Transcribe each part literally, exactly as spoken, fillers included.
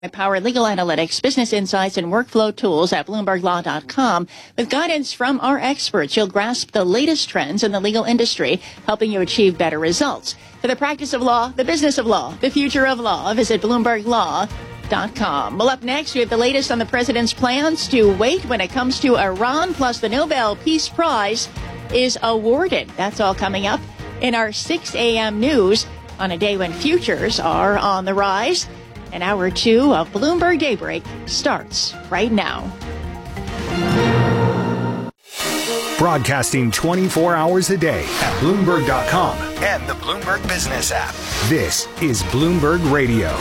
Power legal analytics, business insights, and workflow tools at Bloomberg Law dot com. With guidance from our experts, you'll grasp the latest trends in the legal industry, helping you achieve better results. For the practice of law, the business of law, the future of law, visit Bloomberg Law dot com. Well, up next, we have the latest on the president's plans to wait when it comes to Iran, plus the Nobel Peace Prize is awarded. That's all coming up in our six a.m. news on a day when futures are on the rise. And hour two of Bloomberg Daybreak starts right now. Broadcasting twenty-four hours a day at Bloomberg dot com and the Bloomberg Business app. This is Bloomberg Radio.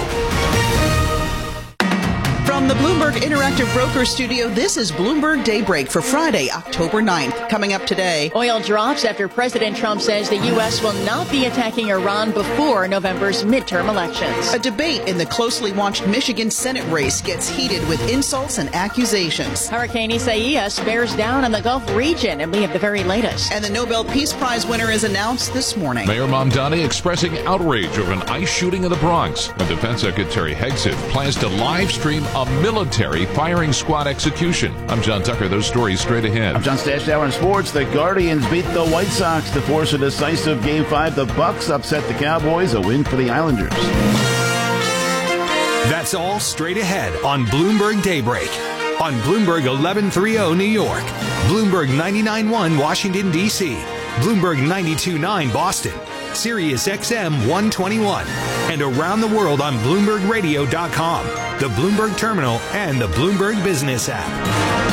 From the Bloomberg Interactive Broker Studio, this is Bloomberg Daybreak for Friday, October ninth. Coming up today, oil drops after President Trump says the U S will not be attacking Iran before November's midterm elections. A debate in the closely watched Michigan Senate race gets heated with insults and accusations. Hurricane Isaias bears down on the Gulf region, and we have the very latest. And the Nobel Peace Prize winner is announced this morning. Mayor Mamdani expressing outrage over an ICE shooting in the Bronx. And Defense Secretary Hegseth plans to live stream a military firing squad execution. I'm John Tucker. Those stories straight ahead. I'm John Stashower in sports. The Guardians beat the White Sox to force a decisive Game five. The Bucks upset the Cowboys. A win for the Islanders. That's all straight ahead on Bloomberg Daybreak. On Bloomberg eleven thirty New York, Bloomberg ninety-nine point one Washington, D C, Bloomberg ninety-two point nine Boston, Sirius X M one twenty-one, and around the world on Bloomberg Radio dot com, the Bloomberg Terminal, and the Bloomberg Business app.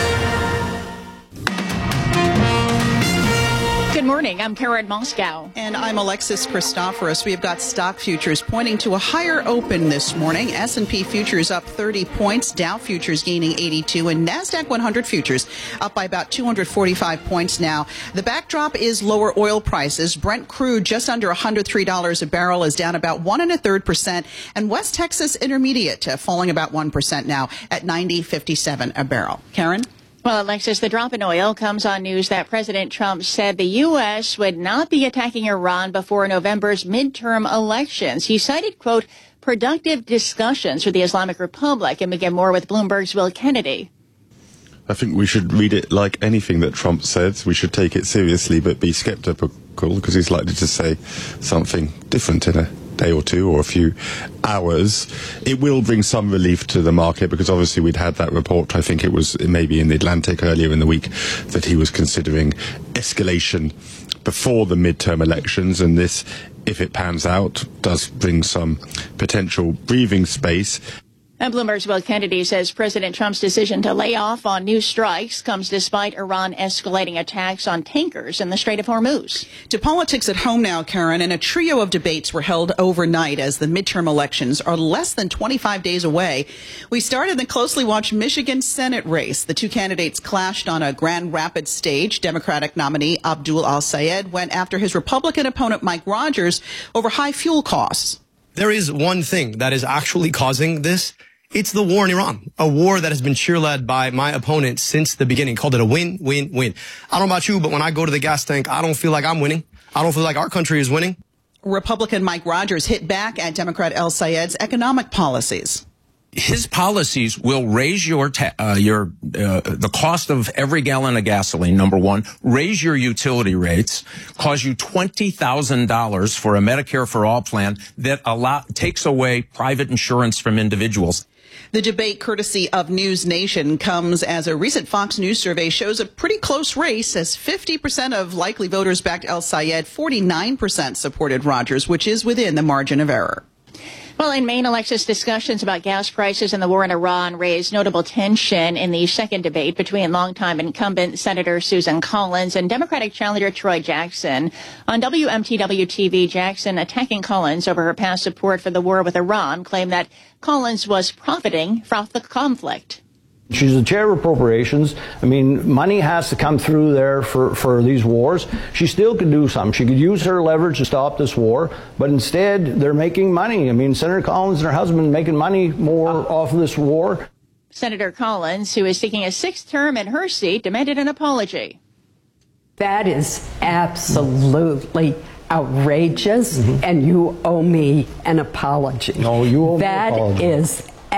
Good morning. I'm Karen Moscow. And I'm Alexis Christoforous. We have got stock futures pointing to a higher open this morning. S and P futures up thirty points, Dow futures gaining eighty-two, and NASDAQ one hundred futures up by about two hundred forty-five points now. The backdrop is lower oil prices. Brent crude just under one hundred three dollars a barrel is down about one and a third percent, and West Texas Intermediate uh, falling about one percent now at ninety fifty-seven a barrel. Karen? Well, Alexis, the drop in oil comes on news that President Trump said the U S would not be attacking Iran before November's midterm elections. He cited, quote, productive discussions with the Islamic Republic. And we get more with Bloomberg's Will Kennedy. I think we should read it like anything that Trump says. We should take it seriously, but be skeptical, because he's likely to say something different in a day or two or a few hours. It will bring some relief to the market, because obviously we'd had that report, I think it was maybe in the Atlantic earlier in the week, that he was considering escalation before the midterm elections, and this, if it pans out, does bring some potential breathing space. And Bloomberg's Will Kennedy says President Trump's decision to lay off on new strikes comes despite Iran escalating attacks on tankers in the Strait of Hormuz. To politics at home now, Karen, and a trio of debates were held overnight as the midterm elections are less than twenty-five days away. We started the closely watched Michigan Senate race. The two candidates clashed on a Grand Rapids stage. Democratic nominee Abdul Al-Sayed went after his Republican opponent Mike Rogers over high fuel costs. There is one thing that is actually causing this. It's the war in Iran, a war that has been cheerled by my opponent since the beginning. Called it a win, win, win. I don't know about you, but when I go to the gas tank, I don't feel like I'm winning. I don't feel like our country is winning. Republican Mike Rogers hit back at Democrat Al-Sayed's economic policies. His policies will raise your ta- uh, your uh, the cost of every gallon of gasoline, number one, raise your utility rates, cause you twenty thousand dollars for a Medicare for All plan that allow takes away private insurance from individuals. The debate, courtesy of News Nation, comes as a recent Fox News survey shows a pretty close race, as fifty percent of likely voters backed Al-Sayed, forty-nine percent supported Rogers, which is within the margin of error. Well, in Maine, Alexis, discussions about gas prices and the war in Iran raised notable tension in the second debate between longtime incumbent Senator Susan Collins and Democratic challenger Troy Jackson. On W M T W T V, Jackson, attacking Collins over her past support for the war with Iran, claimed that Collins was profiting from the conflict. She's the chair of appropriations. I mean, money has to come through there for, for these wars. She still could do something. She could use her leverage to stop this war, but instead they're making money. I mean, Senator Collins and her husband making money more off of this war. Senator Collins, who is seeking a sixth term in her seat, demanded an apology. That is absolutely outrageous, mm-hmm. and you owe me an apology. No, you owe that me an apology. That is